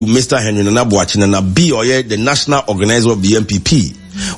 Mr. Henry Nana Boakye na B or the national organizer of the MPP.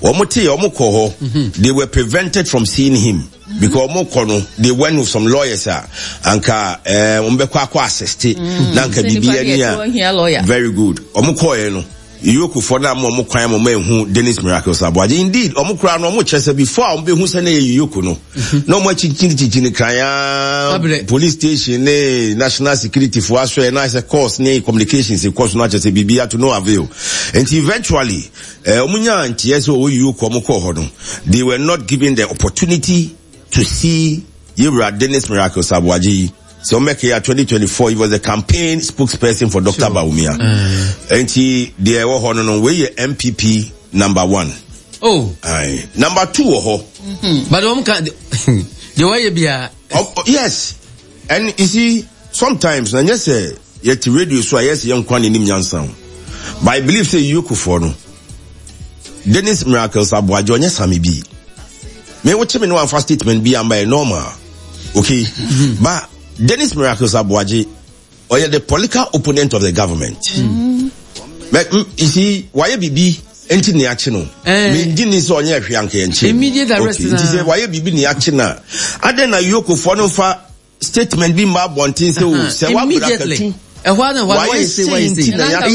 They were prevented from seeing him because they went with some lawyers anka assist nanka bibia very good no Yoku for na mo kwan mo hu Dennis Miracle Sabuaje indeed omukura no mo chese before be hu se na yoku no no mo chichini kaya police station ne national security for us na is a course ne communications course no chese bibia to no avail and eventually omunya ntiese o yoku omukọ ho no they were not given the opportunity to see Yura Dennis Miracle Sabuaje. So make here 2024, he was a campaign spokesperson for Dr. Bawumia. And they were on MPP number 1. Oh. Aye. Number 2 But the way you be yes. And you see, sometimes and yes yet radio so yes young kwan in Nyansan. But I believe say Yoku for no. Dennis Miracle Sabuaje yes sami bi. Me what me no one first statement be am by normal. Okay. But Dennis Miracle Sabuaje, or the political opponent of the government. But you see, why BB enti ni action no? Me di ni so onye hwianke enche. Immediate arrest na. Enti say why BB ni action na? Ade na Yoko for no fa statement bi ma bontin say o say wa immediately. Why say why say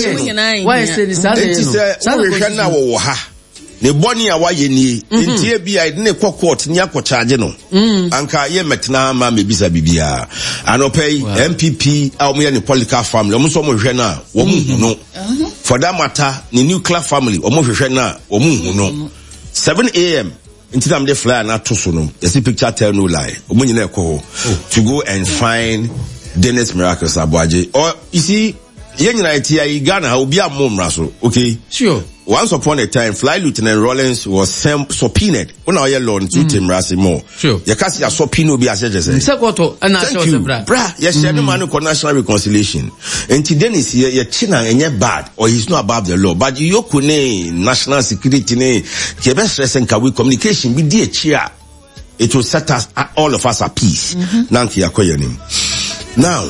this? Enti say we hwe na wo ha. Ne boni awa ye nie ntie bia ne court ni akocharge no anka ye metna ma mebisa bibia anopay MPP awmo ne political family omo so mo hwe na wo mu hu no for that matter ne nuclear family omo hwe na wo mu hu no 7 a.m. Until I'm the flyer na to so no you see picture tell no lie omo nyina ekọ to go and find Dennis Miracle Sabuaje. Or you see ye nyina etia Ghana obi amomra so okay sure. Once upon a time, Fly Lieutenant Rollins was subpoenaed. When I learned to Tim Rassimo. Sure. You can't see a subpoena be as I say. Thank you, bra. Yes, no man who national reconciliation. And today is here, China and you're bad, or he's not above the law. But you could national security, Kebes stress and Kawi communication, be dear cheer. It will set us, all of us at peace. Nanki Akoyanim. Now,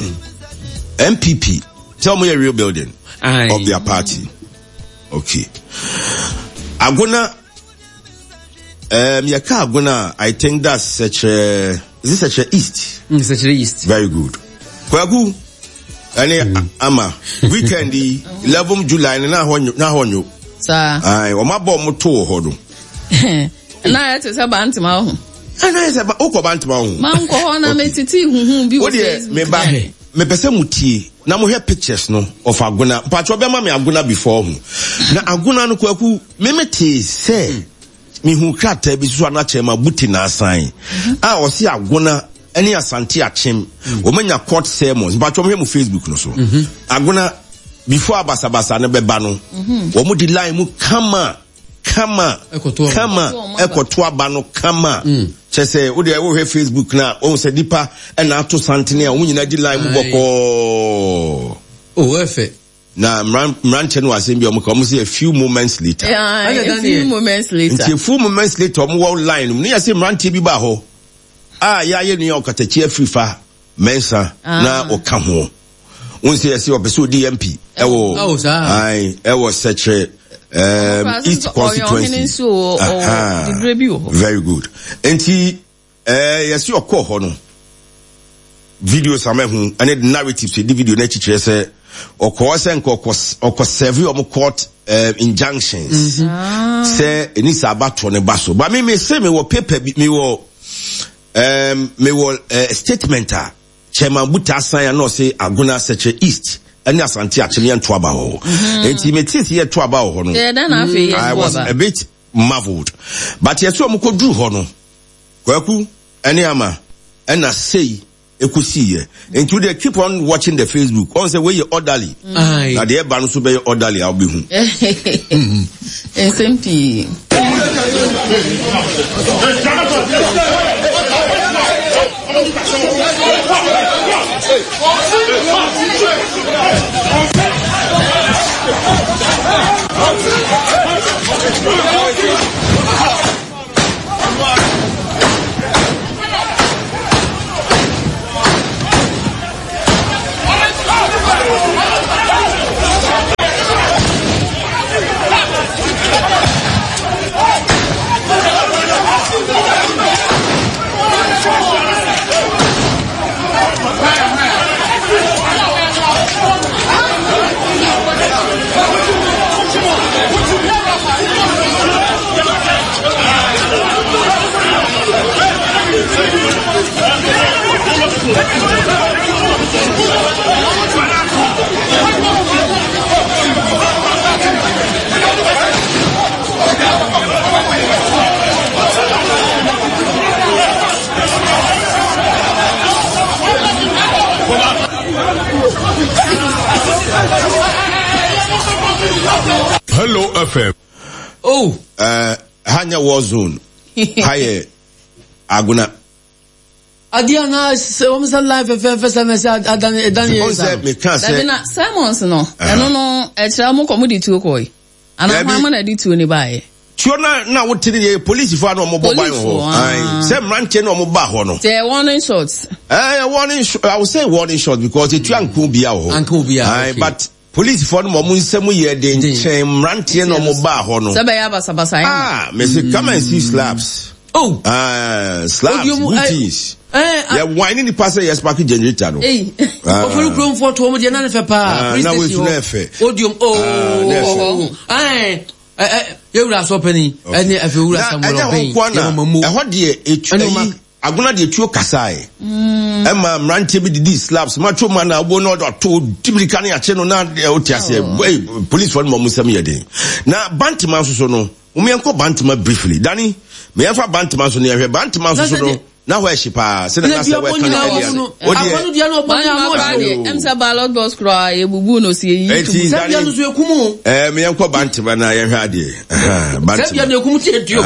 MPP, tell me a real building of their party. Okay. Aguna, Yaka Aguna, I think that's such a, is this such a east? Such a east. Very good. Kwagu, ane ama, weekend 11 July, na honyo. Sir. Aye, wama bo moto hodo. Na ya tesa ba antima ho. Na ya ba okọ ba antima ho. Ma nko ho na metiti huhu bi wo Facebook. Me ba, me pese mutie. Na mo hear pictures no of Aguna. Pacho be ma me Aguna before hu. Na Aguna no kwaku me mete say me hu krata bi so na chema buti na asan. Ah o si Aguna eni Asante Achem. O manya court sermons. Pacho me mu Facebook no so. Aguna before abasabasa na beba no. O mu di line mu kama ekoto aba no kama. Chese wo de wo he Facebook na o se dipa e na ato santene a wo nyina di line mu boko o efe na mranche no asem bi o mo say a few moments later a few moments later o mo wo line mu ya say mranche bi ba ho ya ye nua okatachi afrifa mensa na o ka ho won say say o person DMP e wo such East constituency. Very good. Enti yes you call ho no videos amehu and the narratives the video na chiche say okọ serve o court injunctions say eni sabato ne baso but me say me wo paper me wo statement chairman Buta San no say Aguna Seche East and Asante actually and Twaba ho. Enti me tisi ye Twaba ho no. I was a bit marveled. But yes so mo ko dru ho no. Kwaku ene ama na say ekusi ye. Enti they keep on watching the Facebook. On say where you orderly. Na the eba no so be orderly I'll be hu. SMP. FM. Oh. Hanya war zone. Haye Aguna. Adiana se live adani Simons no. Eno no etra mo komodi tu koi. Ana ma na di tu ni bae. Tuona na wotiri police fo na mo boban ho. Ai, se mranche na mo ba ho no. The warning shots. Warning shot. I would say warning shot because it anku bia ho. Anku bia. Ai, but police for no mo nsemu ye de nchen mranche na mo ba ho no. Se be ya basabasa. Me say come and see slabs. Oh. Slabs. Booties. Yeah, whining the passer yes pack generator no. Eh. Ofuru krom for to mo de na fe pa. Na we su na fe. Odium Yewura so pani ene afewura samuel pen e ho de etu aguna de etu kasae ma mrante bi di slabs ma tro ma na obo no to timrika na ache no na otiase police for mo musam yede na bantima so no umi enko bantima briefly dani me enfa bantima so ne hwe bantima so no na wa shipa se na se wa kan agonu dia no obo na emsa ballot box kra ebubu no se yi se dia no so ekumu me enko bantima na ye hwe ade bantima se dia no ekumu tie dio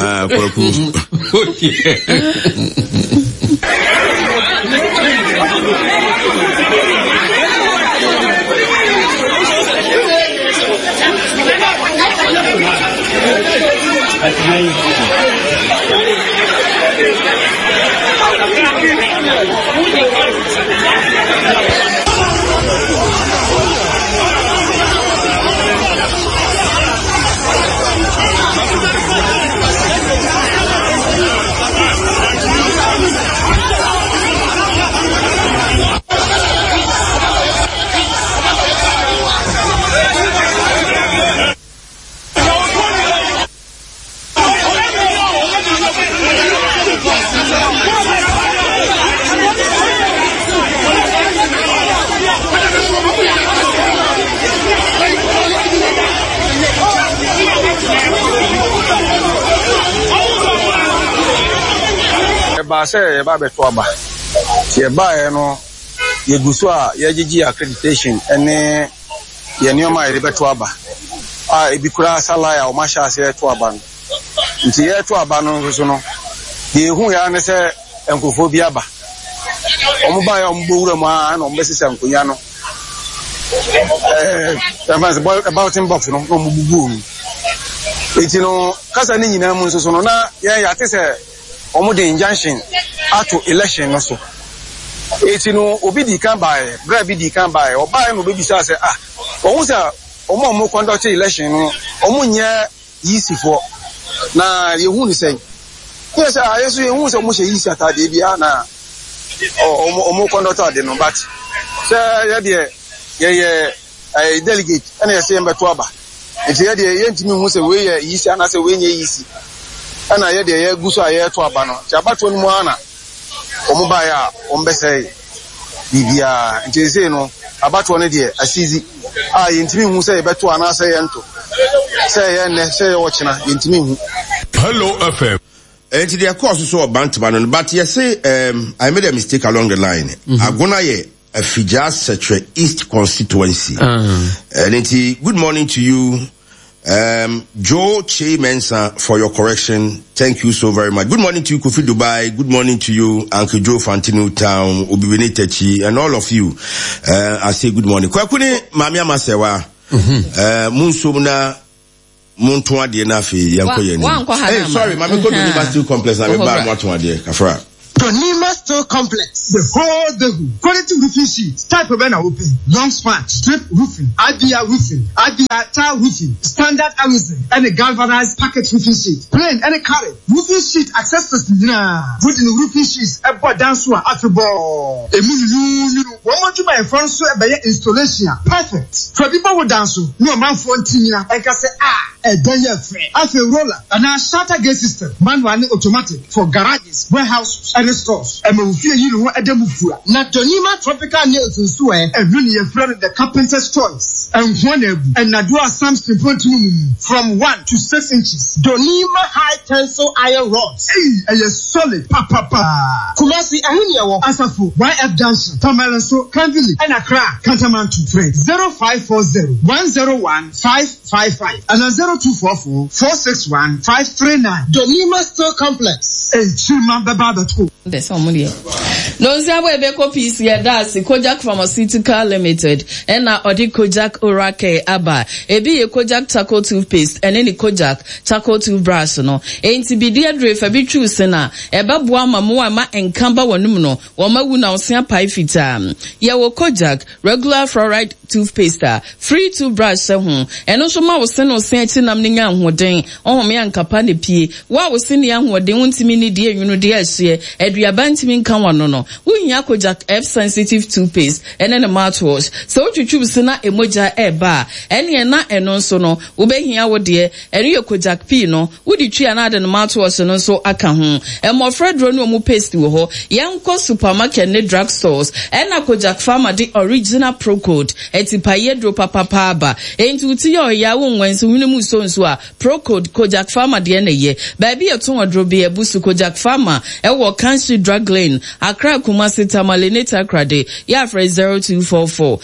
Say ba beto aba ye ba no ye guso a ye gigi accreditation ene ye nioma ye beto aba ebikura sala ya o ma sha se to aba nti ye to aba no so no ye hu ya ne se enkofo bi aba o mo ba ya o mo wura mu a na o mbesisa nkonya no about him box no mo bubu eti no kasa ni nyina mu so no na ye ya te se omo de injunction ato election no so eti no obi di kan bae bra bi di kan bae obae no bebi sa se ohun sa omo conduct election no omo nye yisifo na yehu ni sen yes yesu yehu se omo she yisi atade bia na omo conduct ade no but se ye delegate ana ye se mbeto aba eti ye de ye ntimi hu se we ye yisi ana se we nye yisi ana ye de ye guso aye to aba no ti abato no mu ana omo ba ya ombese bibia nti se no abato no de asizi ye ntimi hu se ye beto ana se ye nto se ye ne se ye wochina ye ntimi hu. Hello FM. Enti de course so bantba no but you say I made a mistake along the line. Agona ye a Fija Setre East constituency. And good morning to you. Joe Che Mensa for your correction. Thank you so very much. Good morning to you, Kofi Dubai. Good morning to you, Uncle Joe Fantino Town, Obiwene Techi, and all of you. I say good morning. Kwakune Mamia Masewa. Munsumna Muntwa de na fi yanko yeni. Hey, sorry, mami go to University Complex na me ba mo atwa de kafra. Donima Store Complex. The whole Daegu. Quality roofing sheets. Type of an open. Long span. Strip roofing. Adia roofing. Adia tile roofing. Standard Amazon. And a galvanized packet roofing sheet. Plain and a carrot. Roofing sheet accessories. Put in the roofing sheets. A board dance one at the ball. A million. One more to buy a front so a installation. Perfect. For people who dance. No man for Tina. I can say a danger free. As a roller. And a shutter gate system. Manual automatic. For garages. Warehouses. And stores. And we feel you know at the Mufua. Not Donima Tropical Nails in Sue, and really a friend of the carpenter's choice. And one and Nadua Samson from 1 to 6 inches. Donima high tensile iron rods. And a solid papa. Kumasi Ahinia Asafu, YF Junction, Tamaranso, Canville, and Accra, Cantamantu. 0540 101 555 and a 0244 461 539. Dolima Store Complex. Chima Baba. There's somebody. No, Zimbabwe copies here. That's Kojak Pharmaceutical Limited. And now Odi Kojak Orake Aba. Ebi Kojak charcoal toothpaste. And any Kojak charcoal toothbrush. No. Ain't be dear Dre Fabi Chusena. Eba Buama Muama and Kamba Wanumuno. Wama Wuna Osia Paifita. Yawo Kojak regular fluoride toothpaste. Free toothbrush sehun. And also ma was send on Saint Nam Ninga Hoden. Oh me and Kapani P. Wa was sending young Hoden Untimini dear you know dear share. Edriabantimin Kawanono. Unya Kojak F sensitive toothpaste. And then a mouthwash. So what you choose na emoja eba. Any na enonso no. Ube hiya wo dear. And you Kojak P no. Udi tree another mouthwash and also akahun. And more Fred Rono mu paste wo ho. Yanko supermarket ne drug stores. And na Kojak Pharma the original pro code. Eti payedro papa paba. Enti uti yo ya wonwenso winimu so nso a pro code Kojak Pharma de na ye. Baby eton odrobe ebusu Kojak Pharma ewo Country Drug Lane Accra Kumasi Tamale Takrade ya for 0244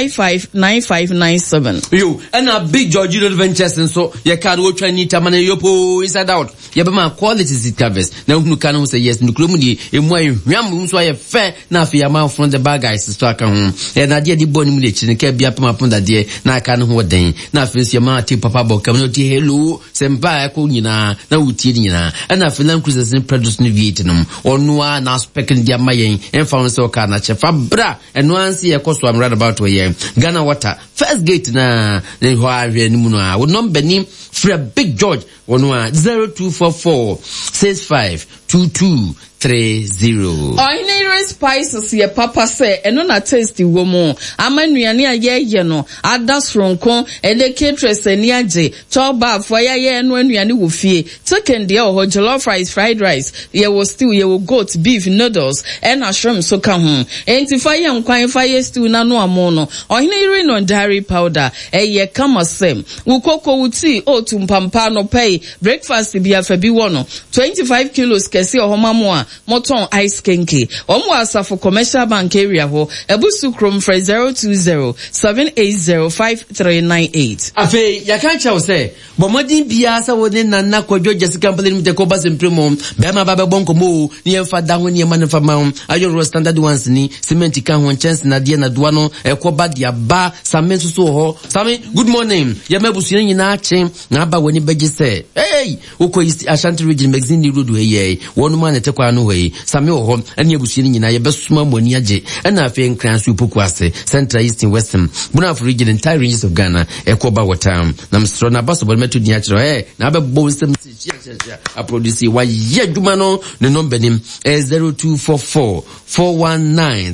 559597. Yo, and a big George Ventures and so you can't watch any tamane yopo inside out. Yabama quality is service. Now who can say yes no klumudi e mo yam so ye fair na fi am from the bag guys to aka ho. E na de boni mu le chi ne ka bia pema ponda de na aka no ho den. Na fi si ma ti papa bo kam no ti hello sempa ko nyina na wutie nyina. And na filan cruises in produce ni Vietnam. Onwa na speaking dia mayen en fa so ka na chefa bra eno ansi e koso am right about we Ghana Water first gate na ne ho ahwe ni mu no a wo number ni free Big George onwa 0244 652230. Ordinary spices ye papa say eno na tasty womo amanuane aye no adas ronkon ele caterers ani age choba afo ye eno anuane wo fie chicken de o jollof rice fried rice ye wo stew ye wo goat beef noodles and shrimp so ka ho enti fa ye nkwan fa ye stew na no amo no ordinary no dairy powder ye kama sem wo koko wo tea o tumpampa no pay breakfast bi afa bi wo no 25 kilos kesi o homamo a moton ice kenke omo asafo commercial bank area ho ebusu krom for 020-780-5398 afi ya kan chawo say bomodin bia sa woni nana kwadwo Jessica Mpele mi te ko base mpremo be ma ba bonko mo ni emfa da ho ni ema nfa ma ayo standard ones ni cement kan ho chance na de na doa no ekoba dia ba same so ho same good morning ya mabusu nyina ache na ba woni beje say hey uko East Ashanti region magazine ni road hey wonu ma na te kwa no hey same ho ene abusu nyina ye besuma moni age na afi nkran so poku ase Central East and Western Bunaf region entire ranges of Ghana ekoba watam na mstro na baso bol metu di achiro hey na be bo nsem a produce wa ye dwuma no ne number nim 0244 419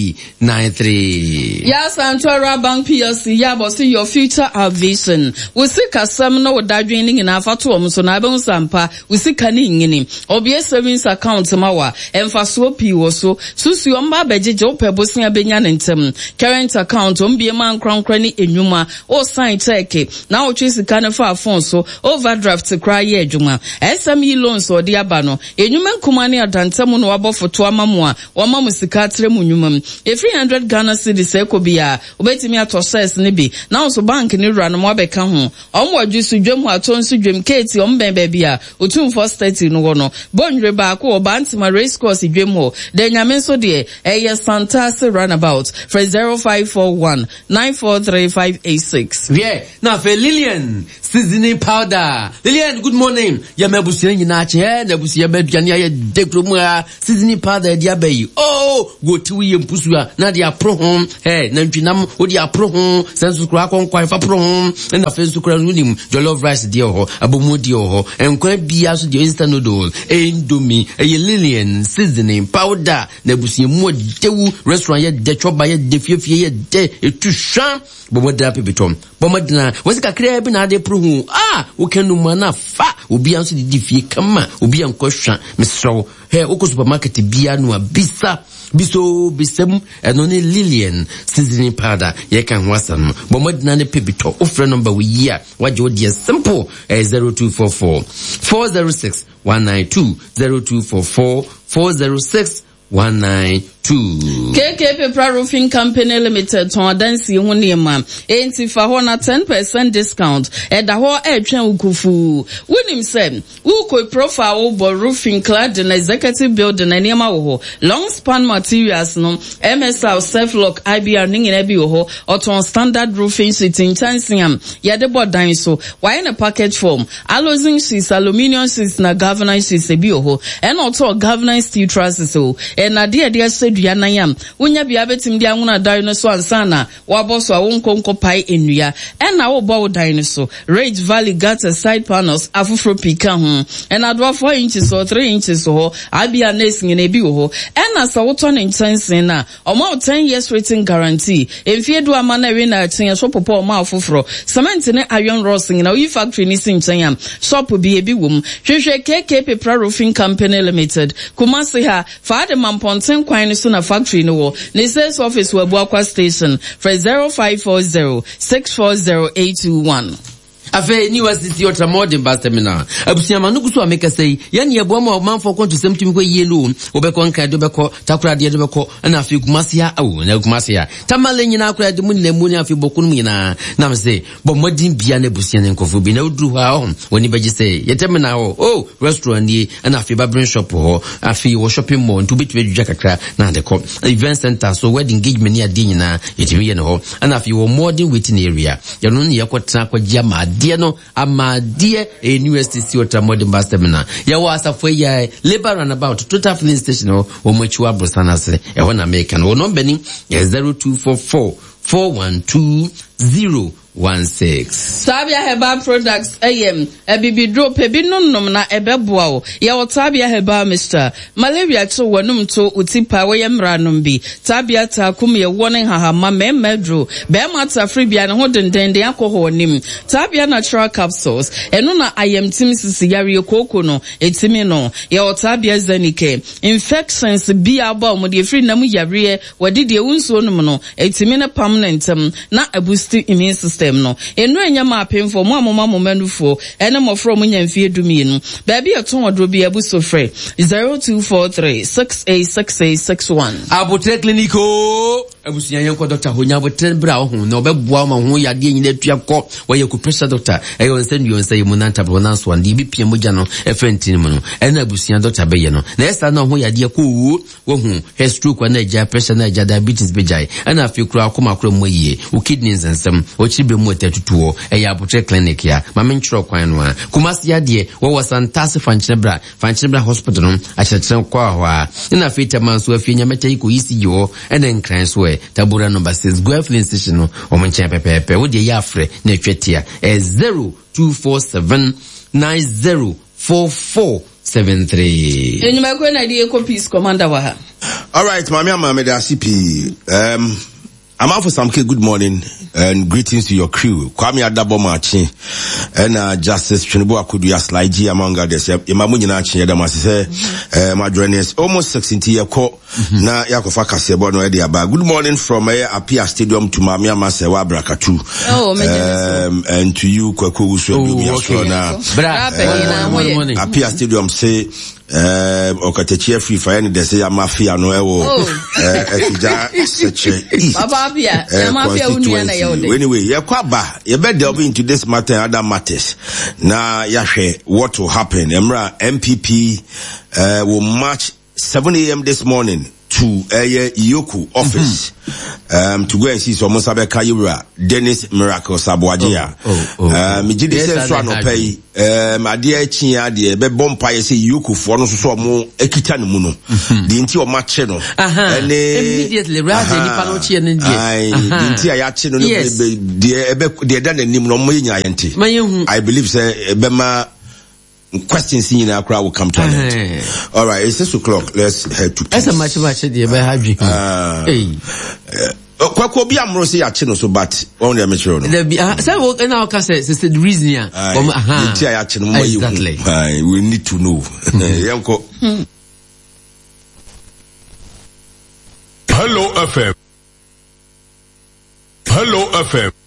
393. Yes, Antora Bank PLC ya bo see your future vision. We see kasam no dadwin in afato omso na be nsampa we see kani ngini obie savings account mawa emfaso pi wo so susu omba bejeje opebosia benya ntem current account ombie man krankra ni enwuma o sign check na o twisi kan fa phone so overdraft kra ye adwuma SME loans odi aba no enwuma nkuma ne adantem no wabo foto amamu a wama musika atre mu nwuma e 300 Ghana cedis ekobia obetimi atoses ne bi na so bank ni run mo abeka ho omo adwisu dwem ho atonsu dwem keti ombembe bia otumfo state no wo no bonwre ba ko obantima race course dwem ho de nyame so de eye Santase runabout for 0541 943586. Yeah, now for Lillian seasoning powder. Lillian, good morning. Ya mebusi nyina ache na busi ya meduane ya dekromu seasoning powder dia bayi. Oh, go to ye mpusu na dia pro hom. Na ntwinam odi apro hom, sensu kura konkwan fa pro hom. Na fensu kura nunim jollof rice dia ho, abomu dia ho. Enkwan bia so dia instant noodle, Indomie, Lillian seasoning powder. Na busi mu dewu restaurant ye de choba ye de fiefie ye de etushan. Bomodra pipitom. Bomodra wasika krea bi na de pro hu. Ukenu mana fa obi anso di fie kama obi ankoswa mesro oko supermarket bia no abisa biso bisem eno ne Lillian seasoning powder ye kan wasam bomodna ne pebito ofre number we year waje odi simple 0244 406 192 0244 406 192 2. KK Paper Roofing Company Limited ton adansi ho niema enti fa ho na 10% discount eda ho etwen ukufu wonim se wo profile bo roofing clad in executive building na niema wo ho long span materials no MSL self lock IBR ningina bi wo ho oton standard roofing sheeting chansiam ya de board dan so why in a package form alloying sheets aluminium sheets na governance sheets e bi wo ho and also governance steel trusses so and na de sedua na yam wonya bia betim dia nwuna dan no so ansana waboso awonkonko pai enua na wo bo dan no so Rage Valley gutter side panels afufro pika ho na do 4 inches or 3 inches ho abia nesing na bi ho na sa wo to ne ntensen na omo 10 years rating guarantee emfie do ama na we na aten so popo omo afufro cement ne iron rossing na we factory ni sinchen yam shop bi ebi wom hwehwe KK Paper Roofing Company Limited Kumasi ha fa de mamponten kwan so na factory no wo ne sales office wa Buakwa station for 0540 640821. Afe ni wasisi otra modern bus terminal abusiama nuguso ameka sei yani yebo ma manfo konto semtimi ko yelo obeko nka do beko takura de beko na afi Kumasi awo na Kumasi tamale nyina akura de mu na mu ni afi bokun mu nyina na mse bo modern bia na abusia ne nkofo bi na oduru ha ho woni beji sei ye terminal ho restaurant ni na afi barbering shop ho afi wo shopping mall to bitu edwa kakra na de ko event center so wedding engagement ni ade nyina yetimi ye no ho na afi wo modern waiting area ye no ne yakota kwagya ma die no amade university otra modern bus terminal ya wa asafo ya labor runabout total filling station o mochiwa brosana se e ho na make no number ni 0244 412 016. Sabia Herbal Products ebibi drop ebi nonnom na ebeboa o ya Tabia Herbal Mr. Malaria to wonum to utipa we yemranom bi Tabia ta kum ye wonen hahama memedro be mata free bia ne ho dendende alcohol nim Tabia natural capsules eno na ayemtim sisiyare koko no etimi no ya Tabia Zenike infections bia aba mo de free nam yare wadi de unso num no etimi na permanent na boost immune system no enu enya ma apemfo mo amoma momenufo ene mofro mo nyamfie dumienu baabi eton odro bi abuso frɛ 0243 686861 Abotre Clinico abusunya yenko Dr. Honya Abotre bra ho na obeboa ma ho yade nyina tua kɔ wɔyɛ ku pressure doctor ɛyɛ onsendu onse mu nanta bro so ande bi pia mogya no efrentini mu no ɛna abusunya doctor bɛyɛ no na ɛsa na ho yade kɔ wo hu hair stroke na ɛgya pressure na ɛgya diabetes bɛgyae ɛna afi kura akoma kura mu yie o kidneys nsɛm o chibe mu tetutuo ɛyɛ Abotre clinic ya ma menkyerɛ kwan no a Kumasi ade wo wasantase fankyebra hospital no akyerɛkyerɛ kwa ho a na afi tema so afi nyameta yi ko yisi yo ɛna nkran so tabura number 6 Guelph station no o menkyerɛ pepepe wo de ya afrɛ na atwatia 0247 904473 enyuma ko na die ko peace commander wa ha. All right, mami amame da CP. I'm out for some good morning and greetings to your crew. Kwame Adabo Machi and Justice Chinibo Akudu Yaslaiji among others. Imamu Nyinachi Yadamasi say my journey almost 16 years ko na yakofa kasebo no edi aba. Good morning from Apia Stadium to Mami Amase wa Brakatu. And to you Kwaku Uswe na Apia Stadium say okatechi free fire ni de say mafia no ewo etija seche Ababia mafia unia na yode. Anyway, ye kwaba ye be delve into this matter and other matters na yahwe what will happen. Emra MPP will march 7 a.m. this morning to Iyoku office to go and see some Musabe Kayura Dennis Miracle Sabuajia. Mi jidi senso no pay adia chinya de be bompa ye say Iyoku for no so mo ekita no mu no. Di nti o match no. Immediately rather ni pa no chi ne die. Di nti a ya chi no de dan anim no mo nya yente. I believe say be ma questions in our crowd will come to an end. All right, it's 6 o'clock. Let's head to peace. That's a much the Kwako bi amro say achino so but on the metro no. Say what now can say the reason here. Exactly. We need to know. Yanko. Hello FM.